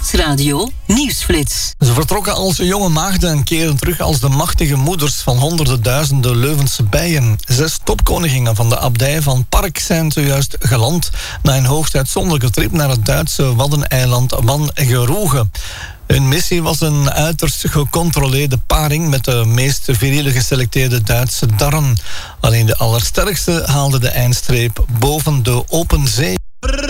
Nieuwsradio Nieuwsflits. Ze vertrokken als jonge maagden en keren terug als de machtige moeders van honderden duizenden Leuvense bijen. 6 topkoningen van de abdij van Park zijn zojuist geland na een hoogst uitzonderlijke trip naar het Duitse waddeneiland Wangerooge. Hun missie was een uiterst gecontroleerde paring met de meest viriele geselecteerde Duitse darren. Alleen de allersterkste haalde de eindstreep boven de open zee.